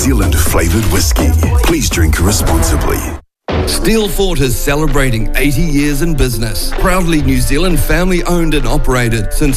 Zealand flavoured whiskey. Please drink responsibly. Steelfort is celebrating 80 years in business. Proudly New Zealand family owned and operated since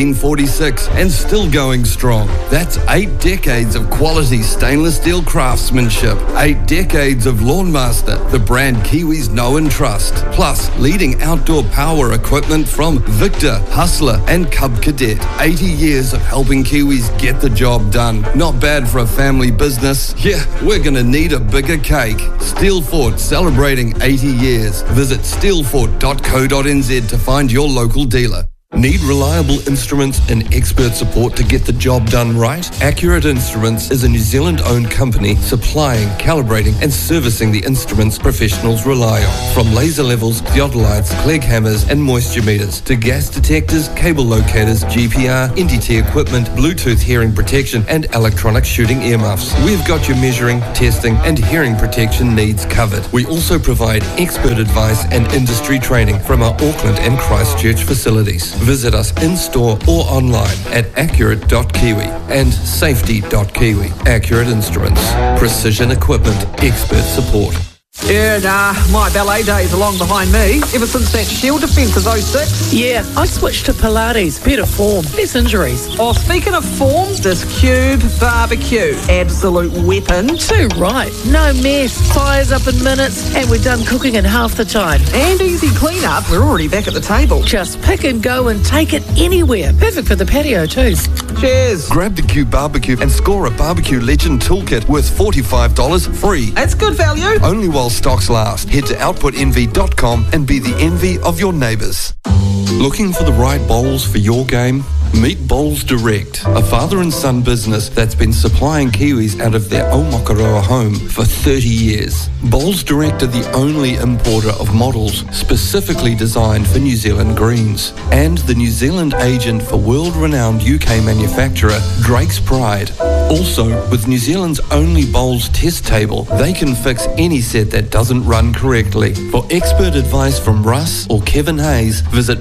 1946 and still going strong. That's 8 decades of quality stainless steel craftsmanship, 8 decades of Lawnmaster, the brand Kiwis know and trust, plus leading outdoor power equipment from Victor, Hustler and Cub Cadet. 80 years of helping Kiwis get the job done. Not bad for a family business. Yeah, we're gonna need a bigger cake. Steelfort celebrating 80 years. Visit steelfort.co.nz to find your local dealer. Need reliable instruments and expert support to get the job done right? Accurate Instruments is a New Zealand-owned company supplying, calibrating and servicing the instruments professionals rely on. From laser levels, theodolites, Clegg hammers and moisture meters to gas detectors, cable locators, GPR, NDT equipment, Bluetooth hearing protection and electronic shooting earmuffs. We've got your measuring, testing and hearing protection needs covered. We also provide expert advice and industry training from our Auckland and Christchurch facilities. Visit us in-store or online at accurate.kiwi and safety.kiwi. Accurate Instruments. Precision equipment. Expert support. Yeah, nah, my ballet days are long behind me. Ever since that Shield defence of 06. Yeah, I switched to Pilates. Better form, less injuries. Oh, speaking of form, this Cube barbecue. Absolute weapon. Too right. No mess. Fires up in minutes, and we're done cooking in half the time. And easy clean-up. We're already back at the table. Just pick and go and take it anywhere. Perfect for the patio too. Cheers. Grab the Cube barbecue and score a barbecue legend toolkit worth $45 free. That's good value. Only while stocks last. Head to outputenvy.com and be the envy of your neighbours. Looking for the right bowls for your game? Meet Bowls Direct, a father and son business that's been supplying Kiwis out of their Aomakaroa home for 30 years. Bowls Direct are the only importer of models specifically designed for New Zealand greens, and the New Zealand agent for world-renowned UK manufacturer Drake's Pride. Also, with New Zealand's only bowls test table, they can fix any set that doesn't run correctly. For expert advice from Russ or Kevin Hayes, visit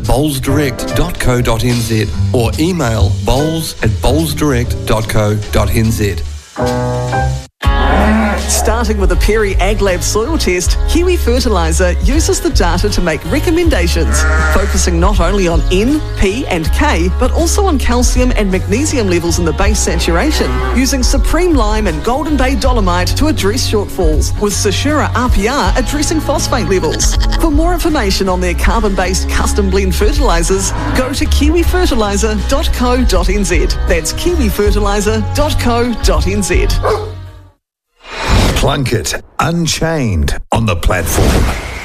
bowlsdirect.co.nz or email bowls@bowlsdirect.co.nz. Starting with a Perry AgLab soil test, Kiwi Fertiliser uses the data to make recommendations, focusing not only on N, P and K, but also on calcium and magnesium levels in the base saturation, using Supreme Lime and Golden Bay Dolomite to address shortfalls, with Sashura RPR addressing phosphate levels. For more information on their carbon-based custom blend fertilisers, go to kiwifertiliser.co.nz. That's kiwifertiliser.co.nz. Plunkett Unchained on the platform.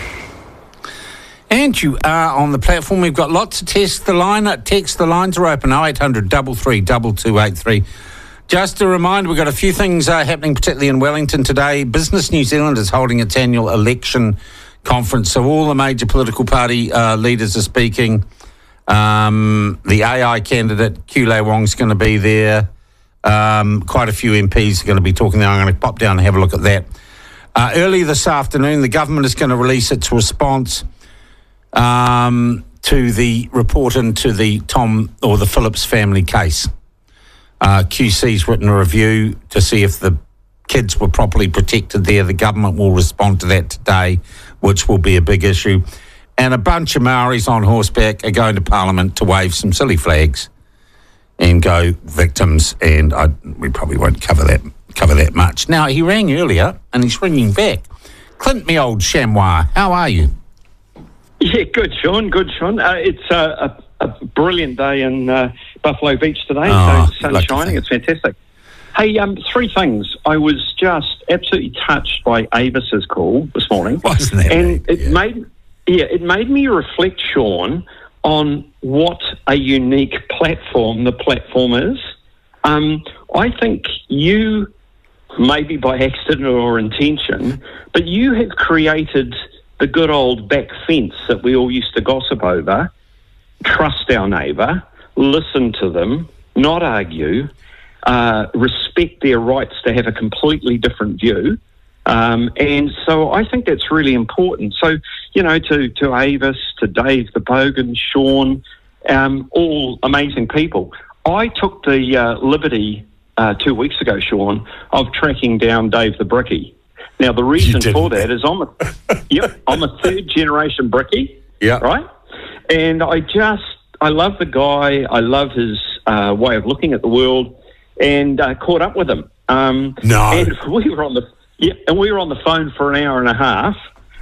And you are on the platform. We've got lots to test the line. Text the lines are open 0800 33 2283. Just a reminder, we've got a few things happening, particularly in Wellington today. Business New Zealand is holding its annual election conference, so all the major political party leaders are speaking. The AI candidate, Kulei Wong's going to be there. Quite a few MPs are going to be talking there. I'm going to pop down and have a look at that. Early this afternoon, the government is going to release its response to the report into the the Phillips family case. QC's written a review to see if the kids were properly protected there. The government will respond to that today, which will be a big issue. And a bunch of Maoris on horseback are going to Parliament to wave some silly flags and go victims, and we probably won't cover that much. Now, he rang earlier, and he's ringing back. Clint, me old chamois, how are you? Yeah, good, Sean. It's a brilliant day in Buffalo Beach today. So the sun's shining. It's fantastic. Hey, 3 things. I was just absolutely touched by Avis's call this morning. Wasn't that? And it made me reflect, Sean, on what a unique platform the platform is. I think you, maybe by accident or intention, but you have created the good old back fence that we all used to gossip over. Trust our neighbour, listen to them, not argue, respect their rights to have a completely different view. And so I think that's really important. So, to Avis, to Dave the Bogan, Sean, all amazing people. I took the liberty 2 weeks ago, Sean, of tracking down Dave the Brickie. Now, the reason for that is I'm a third-generation Brickie, right? And I love the guy. I love his way of looking at the world, and caught up with him. And we were on the phone for an hour and a half.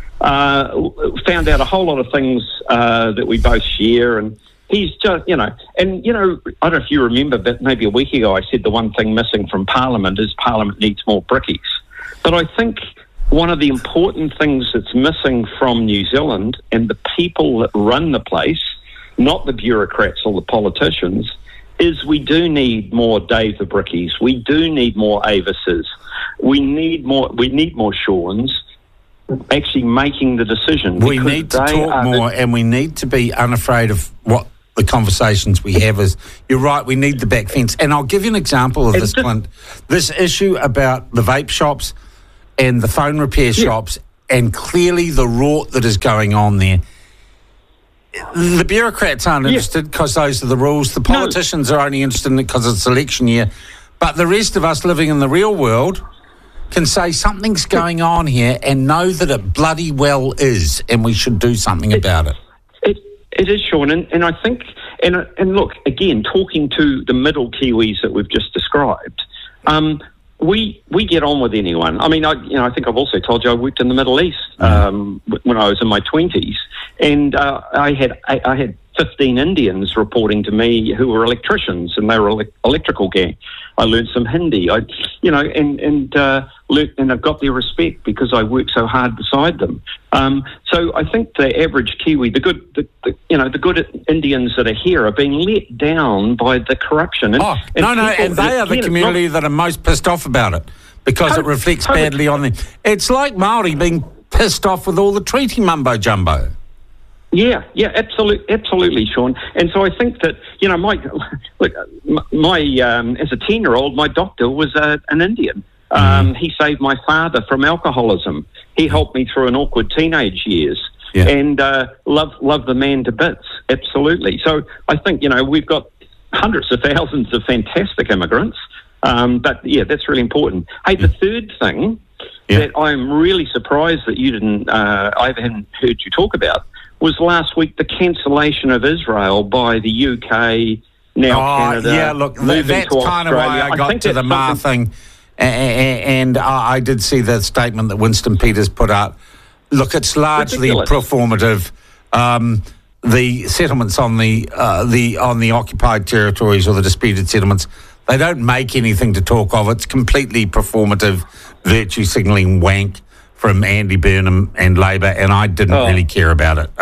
Found out a whole lot of things that we both share, and he's just, I don't know if you remember, but maybe a week ago I said the one thing missing from Parliament is Parliament needs more brickies. But I think one of the important things that's missing from New Zealand and the people that run the place, not the bureaucrats or the politicians, is we do need more Dave the Brickies. We do need more Avises. We need more Seans actually making the decision. We need to talk more, and we need to be unafraid of what the conversations we have is. You're right, we need the back fence. And I'll give you an example of this, Clint. This issue about the vape shops and the phone repair shops, and clearly the rort that is going on there. The bureaucrats aren't interested because those are the rules. The politicians are only interested in it because it's election year. But the rest of us living in the real world can say something's going on here and know that it bloody well is, and we should do something about it. It is, Sean, and I think, and look, again, talking to the middle Kiwis that we've just described, we get on with anyone. I mean, I think I've also told you I worked in the Middle East when I was in my 20s, and I had 15 Indians reporting to me who were electricians, and they were electrical gang. I learned some Hindi, and I've got their respect because I work so hard beside them. So I think the average Kiwi, the good Indians that are here are being let down by the corruption. And they are the community that are most pissed off about it because it reflects badly on them. It's like Māori being pissed off with all the treaty mumbo jumbo. Yeah, absolutely, Sean. And so I think that, my as a 10-year-old, my doctor was an Indian. He saved my father from alcoholism. He helped me through an awkward teenage years. Yeah. And love the man to bits, absolutely. So I think, we've got hundreds of thousands of fantastic immigrants. But, that's really important. Hey, the third thing that I'm really surprised that you didn't, I haven't heard you talk about, was last week the cancellation of Israel by the UK, now Canada. Yeah, look, that's kind of why I got to the Ma thing. And I did see the statement that Winston Peters put out. Look, it's largely performative. The settlements on the occupied territories or the disputed settlements, they don't make anything to talk of. It's completely performative, virtue signalling wank from Andy Burnham and Labor, and I didn't really care about it.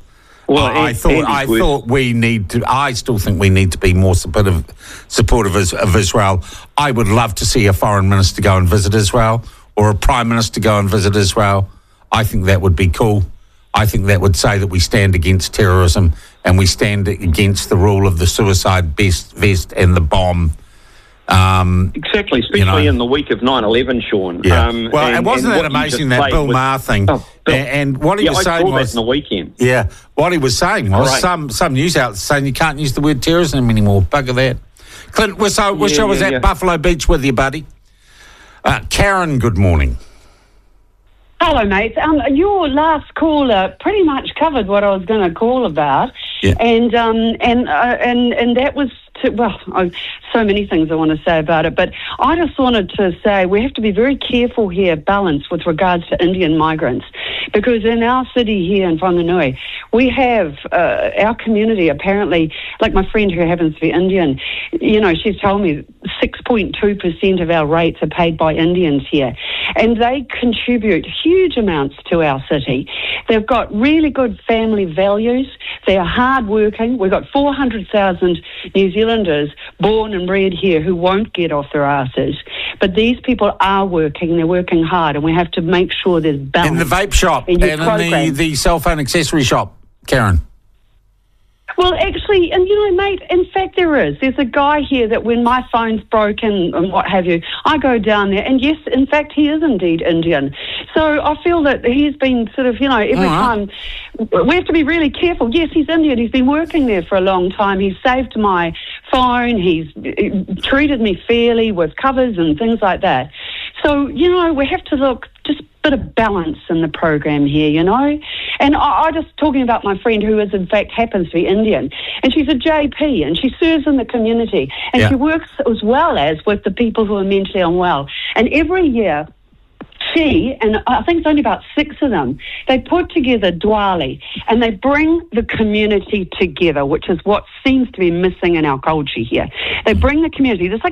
I thought we need to. I still think we need to be more supportive of Israel. I would love to see a foreign minister go and visit Israel, or a prime minister go and visit Israel. I think that would be cool. I think that would say that we stand against terrorism and we stand against the rule of the suicide vest and the bomb. Exactly, especially in the week of 9/11, Sean. Yeah. And wasn't that amazing, that Bill Maher thing? And what he was saying was, that in the weekend. Yeah, what he was saying was some news outlets saying you can't use the word terrorism anymore. Bugger that. Clint, wish I was at Buffalo Beach with you, buddy. Karen, good morning. Hello, mate. Your last caller pretty much covered what I was going to call about, and that was so many things I want to say about it, but I just wanted to say we have to be very careful here, balanced with regards to Indian migrants, because in our city here in Whanganui, we have our community apparently, like my friend who happens to be Indian, she's told me 6.2% of our rates are paid by Indians here, and they contribute huge amounts to our city. They've got really good family values. They are hard-working. We've got 400,000 New Zealanders born and bred here who won't get off their asses. But these people are working. They're working hard, and we have to make sure there's balance. In the vape shop and in the cell phone accessory shop, Karen. Well, actually, and mate, in fact there is. There's a guy here that when my phone's broken and what have you, I go down there, and yes, in fact, he is indeed Indian. So I feel that he's been sort of, every time, we have to be really careful. Yes, he's Indian. He's been working there for a long time. He's saved my phone. He's treated me fairly with covers and things like that. So, we have to look just a bit of balance in the program here, And I just talking about my friend who is, in fact, happens to be Indian. And she's a JP and she serves in the community. And she works as well as with the people who are mentally unwell. And every year, she, and I think it's only about 6 of them, they put together Diwali and they bring the community together, which is what seems to be missing in our culture here. They bring the community. There's like